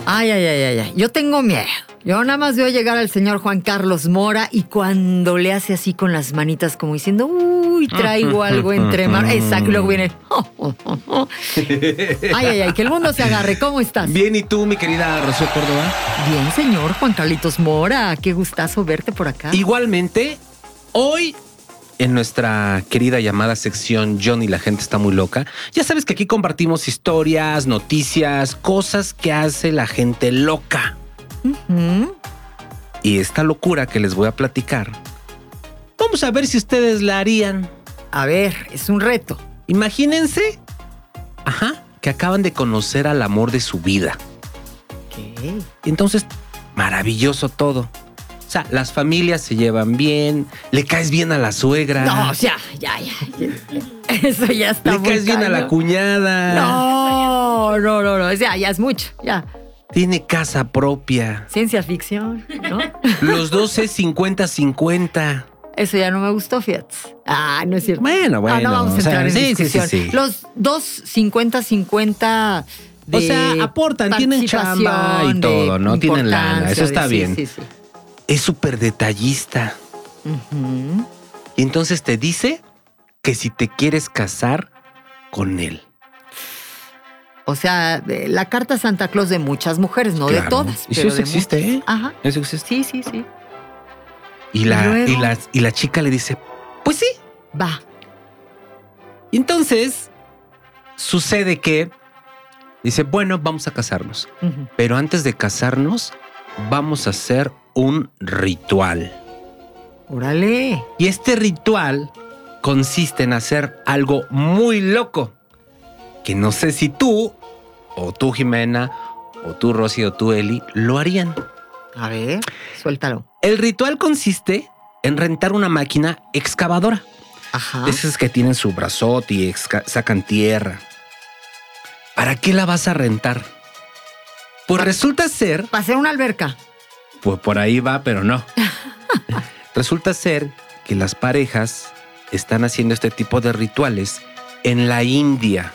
Ay. Yo tengo miedo. Yo nada más veo llegar al señor Juan Carlos Mora y cuando le hace así con las manitas como diciendo, uy, traigo algo entre manos. Exacto, y luego viene. Ay, que el mundo se agarre. ¿Cómo estás? Bien, ¿y tú, mi querida Rocío Córdoba? Bien, señor Juan Carlitos Mora. Qué gustazo verte por acá. Igualmente, hoy en nuestra querida llamada sección John y la gente está muy loca, ya sabes que aquí compartimos historias, noticias, cosas que hace la gente loca. Y esta locura que les voy a platicar, vamos a ver si ustedes la harían. A ver, es un reto. Imagínense, que acaban de conocer al amor de su vida. ¿Qué? Entonces, maravilloso todo. O sea, las familias se llevan bien, le caes bien a la suegra. No, o sea, ya. Eso ya está muy Le caes bien a la cuñada. No. O sea, ya es mucho, ya. Tiene casa propia. Ciencia ficción, ¿no? Los dos es 50-50. Eso ya no me gustó, fíjate. No es cierto. Bueno. No vamos a entrar en discusión. Sí. Los dos 50-50 de o sea, aportan, tienen chamba y todo, ¿no? Tienen lana, eso está bien. Sí. Es súper detallista. Y entonces te dice que si te quieres casar con él. O sea, la carta Santa Claus de muchas mujeres, no de todas. Y eso existe, muchas. ¿eh? Ajá. Eso existe. Sí. Y la chica le dice, pues sí. Va. Y entonces sucede que dice, bueno, vamos a casarnos. Pero antes de casarnos, vamos a hacer un ritual. ¡Órale! Y este ritual consiste en hacer algo muy loco. Que no sé si tú, o tú, Jimena, o tú, Rosy, o tú, Eli, lo harían. A ver, suéltalo. El ritual consiste en rentar una máquina excavadora. Ajá. De esas que tienen su brazote y sacan tierra. ¿Para qué la vas a rentar? Pues resulta ser... Para hacer una alberca. Pues por ahí va, pero no. Resulta ser que las parejas están haciendo este tipo de rituales en la India.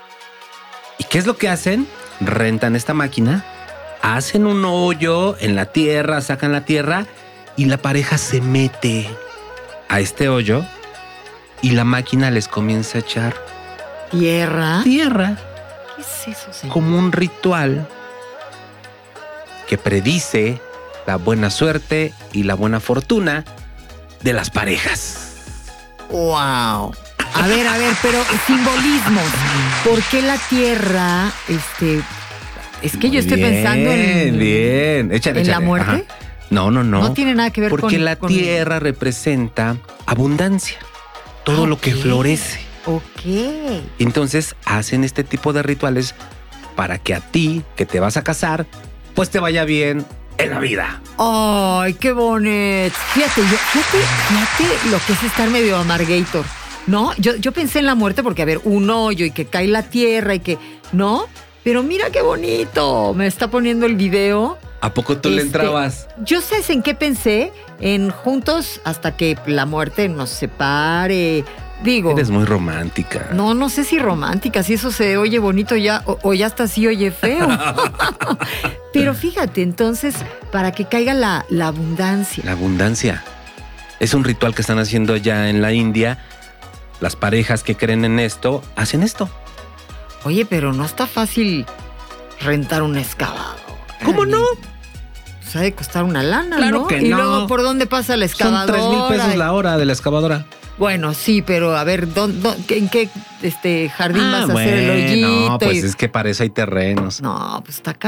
¿Y qué es lo que hacen? Rentan esta máquina, hacen un hoyo en la tierra, sacan la tierra y la pareja se mete a este hoyo y la máquina les comienza a echar tierra. ¿Qué es eso, señor? Como un ritual que predice la buena suerte y la buena fortuna de las parejas. ¡Wow! A ver, pero simbolismo. ¿Por qué la tierra, es que yo estoy pensando en... Bien. Échale. ¿En la muerte? Ajá. No. No tiene nada que ver con... Porque la tierra representa abundancia. Todo lo que florece. Ok. Entonces hacen este tipo de rituales para que a ti, que te vas a casar, pues te vaya bien en la vida. ¡Ay, qué bonito! Fíjate lo que es estar medio amargator. No, yo pensé en la muerte porque, a ver, un hoyo y que cae la tierra y que... ¿No? Pero mira qué bonito. Me está poniendo el video. ¿A poco tú le entrabas? Yo sé en qué pensé. En juntos hasta que la muerte nos separe. Digo... Eres muy romántica. No sé si romántica, si eso se oye bonito ya o ya hasta sí oye feo. Pero fíjate, entonces, para que caiga la abundancia. La abundancia. Es un ritual que están haciendo ya en la India. Las parejas que creen en esto, hacen esto. Oye, pero no está fácil rentar un excavador. ¿Cómo no? Pues ha de costar una lana, claro ¿no? Que y no. luego, ¿por dónde pasa la excavadora? Son 3,000 pesos la hora de la excavadora. Bueno, sí, pero a ver, ¿en qué jardín vas a hacer el hoyito? No, pues es que para eso hay terrenos. No, pues está